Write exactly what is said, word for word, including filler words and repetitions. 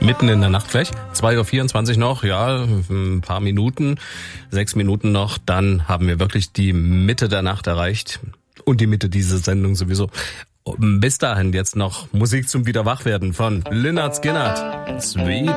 Mitten in der Nacht gleich. zwei Uhr vierundzwanzig noch, ja, ein paar Minuten, sechs Minuten noch. Dann haben wir wirklich die Mitte der Nacht erreicht. Und die Mitte dieser Sendung sowieso. Bis dahin jetzt noch Musik zum Wiederwachwerden von Lynyrd Skynyrd. Sweet